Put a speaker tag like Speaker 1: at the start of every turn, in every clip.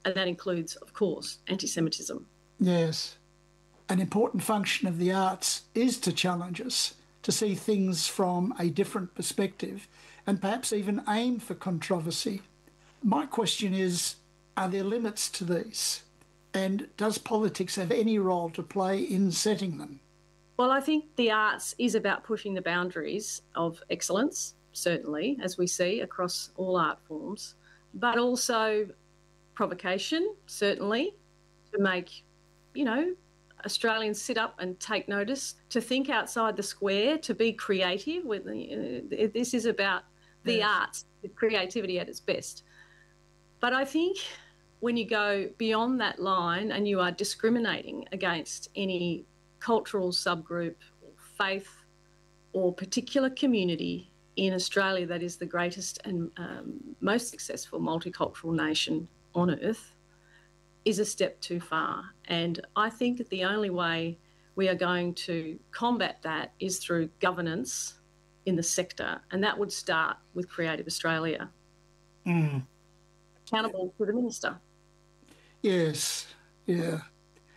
Speaker 1: And that includes, of course, anti-Semitism.
Speaker 2: Yes. An important function of the arts is to challenge us, to see things from a different perspective, and perhaps even aim for controversy. My question is, are there limits to these? And does politics have any role to play in setting them?
Speaker 1: Well, I think the arts is about pushing the boundaries of excellence, certainly, as we see across all art forms, but also provocation, certainly, to make, Australians sit up and take notice, to think outside the square, to be creative. This is about the arts, the creativity at its best. But I think when you go beyond that line and you are discriminating against any cultural subgroup or faith or particular community in Australia that is the greatest and most successful multicultural nation on earth, is a step too far. And I think that the only way we are going to combat that is through governance in the sector, and that would start with Creative Australia. Accountable to the minister.
Speaker 2: Yes, yeah.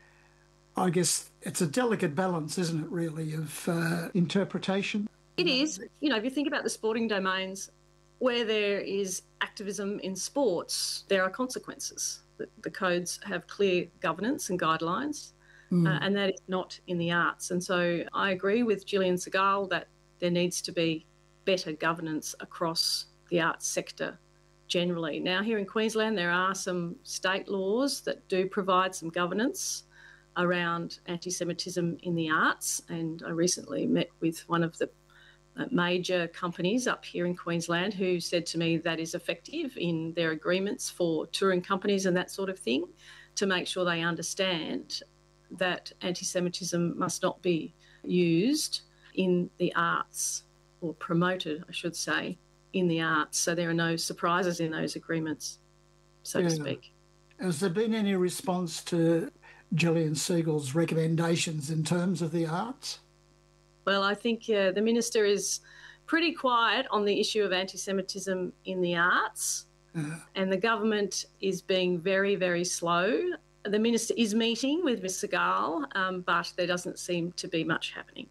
Speaker 2: I guess it's a delicate balance, isn't it, really, of interpretation?
Speaker 1: It is. If you think about the sporting domains, where there is activism in sports, there are consequences. The codes have clear governance and guidelines, and that is not in the arts. And so I agree with Gillian Segal that there needs to be better governance across the arts sector generally. Now, here in Queensland, there are some state laws that do provide some governance around anti-Semitism in the arts, and I recently met with one of the major companies up here in Queensland who said to me that is effective in their agreements for touring companies and that sort of thing, to make sure they understand that anti-Semitism must not be used in the arts, or promoted, I should say, in the arts. So there are no surprises in those agreements, so to speak.
Speaker 2: Has there been any response to Gillian Segal's recommendations in terms of the arts?
Speaker 1: Well, I think the minister is pretty quiet on the issue of anti-Semitism in the arts, and the government is being very, very slow. The minister is meeting with Ms Segal, but there doesn't seem to be much happening.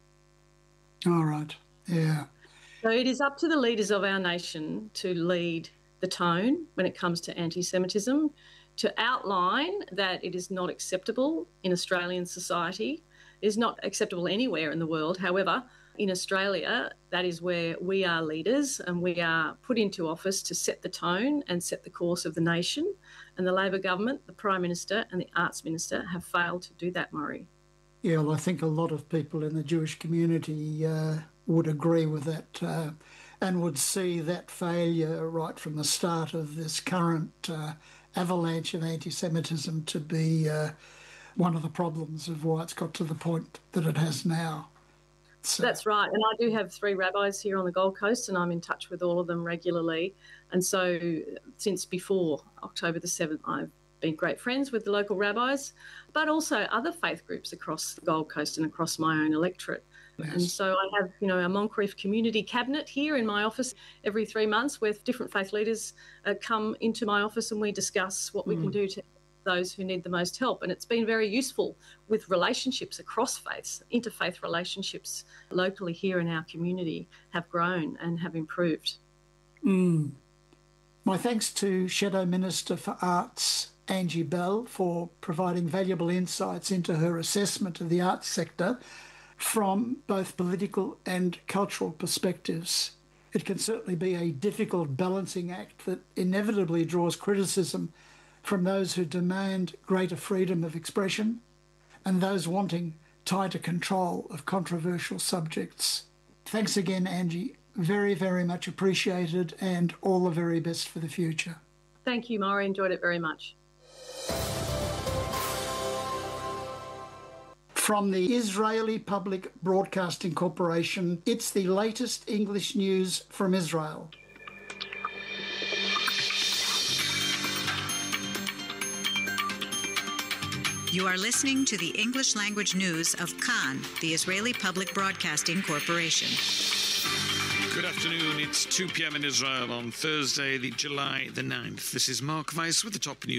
Speaker 2: All right, yeah.
Speaker 1: So it is up to the leaders of our nation to lead the tone when it comes to anti-Semitism, to outline that it is not acceptable in Australian society. It is not acceptable anywhere in the world. However, in Australia, that is where we are leaders, and we are put into office to set the tone and set the course of the nation. And the Labor government, the Prime Minister and the Arts Minister have failed to do that, Murray.
Speaker 2: Yeah, well, I think a lot of people in the Jewish community would agree with that and would see that failure right from the start of this current avalanche of anti-Semitism to be one of the problems of why it's got to the point that it has now. So.
Speaker 1: That's right. And I do have 3 rabbis here on the Gold Coast, and I'm in touch with all of them regularly. And so since before October the 7th, I've been great friends with the local rabbis, but also other faith groups across the Gold Coast and across my own electorate. Yes. And so I have, a Moncrieff Community Cabinet here in my office every 3 months, where different faith leaders come into my office and we discuss what we can do to those who need the most help. And it's been very useful with relationships across faiths. Interfaith relationships locally here in our community have grown and have improved.
Speaker 2: My thanks to Shadow Minister for Arts, Angie Bell, for providing valuable insights into her assessment of the arts sector from both political and cultural perspectives. It can certainly be a difficult balancing act that inevitably draws criticism from those who demand greater freedom of expression and those wanting tighter control of controversial subjects. Thanks again, Angie. Very, very much appreciated, and all the very best for the future.
Speaker 1: Thank you, Maury. Enjoyed it very much.
Speaker 2: From the Israeli Public Broadcasting Corporation, it's the latest English news from Israel.
Speaker 3: You are listening to the English language news of Kan, the Israeli Public Broadcasting Corporation.
Speaker 4: Good afternoon. It's 2 p.m. in Israel on Thursday, July the 9th. This is Mark Weiss with the top news.